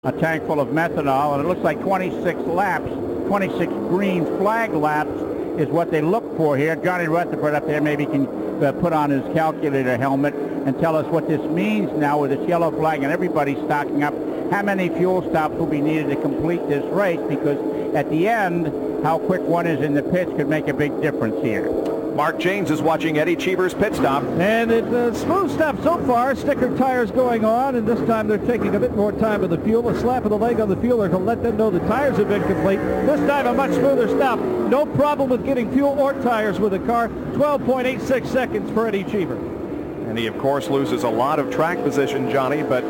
a tank full of methanol, and it looks like 26 laps, 26 green flag laps is what they look for here. Johnny Rutherford up there maybe can put on his calculator helmet and tell us what this means now with this yellow flag and everybody stocking up. How many fuel stops will be needed to complete this race? Because at the end, how quick one is in the pits could make a big difference here. Mark James is watching Eddie Cheever's pit stop. And it's a smooth stop so far. Sticker tires going on, and this time they're taking a bit more time with the fuel. A slap of the leg on the fueler to let them know the tires have been complete. This time a much smoother stop. No problem with getting fuel or tires with the car. 12.86 seconds for Eddie Cheever. And he, of course, loses a lot of track position, Johnny, but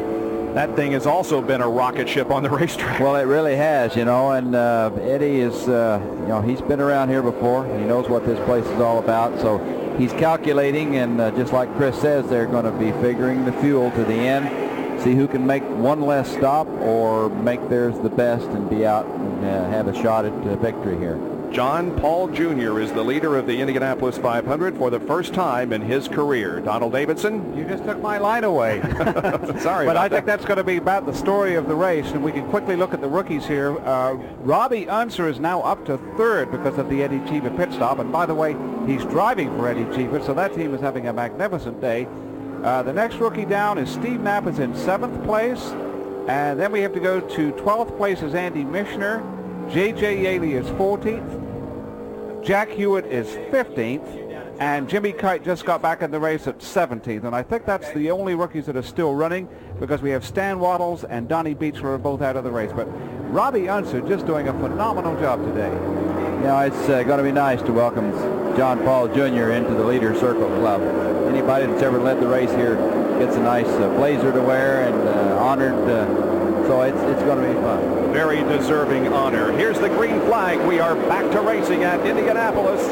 that thing has also been a rocket ship on the racetrack. Well, it really has, you know, and Eddie is, you know, he's been around here before. He knows what this place is all about, so he's calculating, and just like Chris says, they're going to be figuring the fuel to the end, see who can make one less stop or make theirs the best and be out and have a shot at victory here. John Paul Jr. is the leader of the Indianapolis 500 for the first time in his career. Donald Davidson? You just took my line away. Sorry But I that. think that's going to be about the story of the race, and we can quickly look at the rookies here. Robbie Unser is now up to third because of the Eddie Cheever pit stop, and by the way, he's driving for Eddie Cheever, so that team is having a magnificent day. The next rookie down is Steve Knapp is in 7th place, and then we have to go to 12th place is Andy Mishner. J.J. Yaley is 14th. Jack Hewitt is 15th, and Jimmy Kite just got back in the race at 17th. And I think that's the only rookies that are still running, because we have Stan Waddles and Donnie Beechler are both out of the race. But Robbie Unser just doing a phenomenal job today. You know, it's going to be nice to welcome John Paul Jr. into the Leader Circle Club. Anybody that's ever led the race here gets a nice blazer to wear and honored. So it's going to be fun. Very deserving honor. Here's the green flag. We are back to racing at Indianapolis.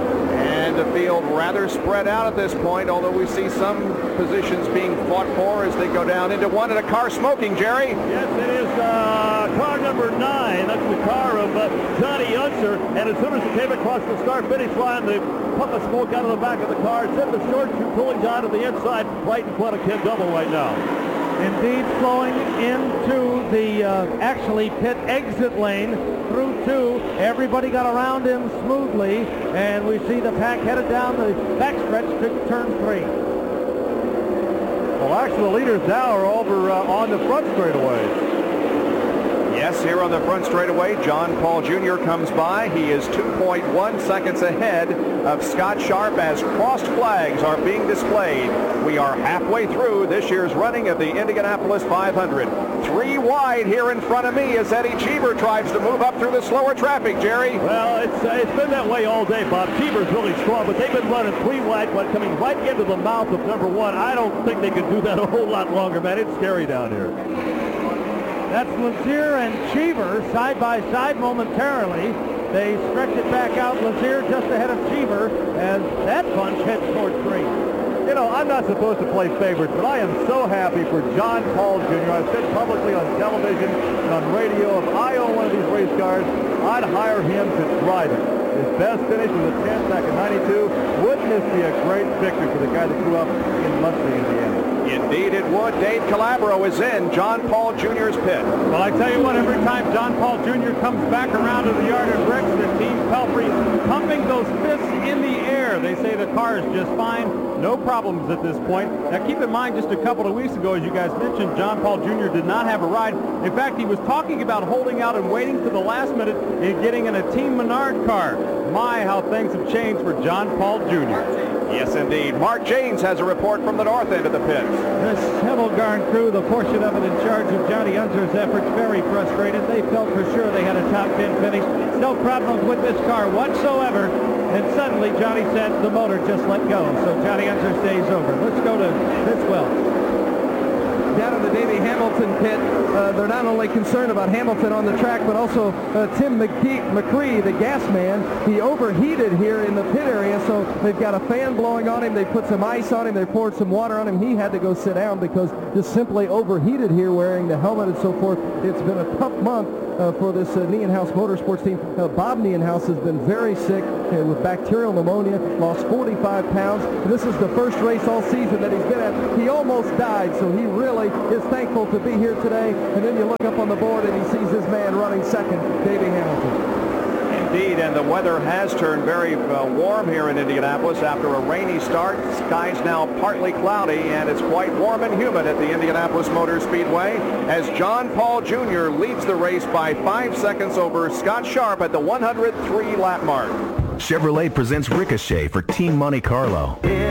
And the field rather spread out at this point, although we see some positions being fought for as they go down into one, and a car smoking, Jerry. Yes, it is car number 9. That's the car of Johnny Unser. And as soon as it came across the start-finish line, the puff of smoke out of the back of the car. It's in the short chute pulling down to the inside, right in front of Ken Double right now. Indeed, flowing into the actually pit exit lane through 2. Everybody got around him smoothly, and we see the pack headed down the backstretch to turn 3. Well, actually, the leaders now are over on the front straightaway. Yes, here on the front straightaway, John Paul Jr. comes by. He is 2.1 seconds ahead of Scott Sharp as crossed flags are being displayed. We are halfway through this year's running of the Indianapolis 500. 3 wide here in front of me as Eddie Cheever tries to move up through the slower traffic, Jerry. Well, it's been that way all day, Bob. Cheever's really strong, but they've been running 3 wide, but coming right into the mouth of number 1. I don't think they can do that a whole lot longer, man. It's scary down here. That's Lazier and Cheever side by side momentarily. They stretch it back out. Lazier just ahead of Cheever as that bunch heads toward 3. You know, I'm not supposed to play favorites, but I am so happy for John Paul Jr. I've said publicly on television and on radio, if I own one of these race cars, I'd hire him to drive it. His best finish was a 10th back in 92. Wouldn't this be a great victory for the guy that grew up in Muncie, Indiana? Indeed it would. Dave Calabro is in John Paul Jr.'s pit. Well, I tell you what, every time John Paul Jr. comes back around to the yard of bricks, the team Pelfrey pumping those fists in the air. They say the car is just fine. No problems at this point. Now, keep in mind, just a couple of weeks ago, as you guys mentioned, John Paul Jr. did not have a ride. In fact, he was talking about holding out and waiting to the last minute and getting in a Team Menard car. My, how things have changed for John Paul Jr. Yes, indeed. Mark James has a report from the north end of the pit. This Himmelgarn crew, the portion of it in charge of Johnny Unser's efforts, very frustrated. They felt for sure they had a top 10 finish. No problems with this car whatsoever. And suddenly Johnny said the motor just let go. So Johnny Unser stays over. Let's go to Fitzwell. Down in the Davey Hamilton pit, they're not only concerned about Hamilton on the track, but also Tim McCree, the gas man. He overheated here in the pit area, so they've got a fan blowing on him. They put some ice on him. They poured some water on him. He had to go sit down because just simply overheated here wearing the helmet and so forth. It's been a tough month for this Nienhouse Motorsports team. Bob Nienhouse has been very sick. with bacterial pneumonia, lost 45 pounds. This is the first race all season that he's been at. He almost died, so he really is thankful to be here today. And then you look up on the board and he sees his man running second, Davey Hamilton. Indeed, and the weather has turned very warm here in Indianapolis after a rainy start. Skies now partly cloudy, and it's quite warm and humid at the Indianapolis Motor Speedway as John Paul Jr. leads the race by 5 seconds over Scott Sharp at the 103 lap mark. Chevrolet presents Ricochet for Team Monte Carlo.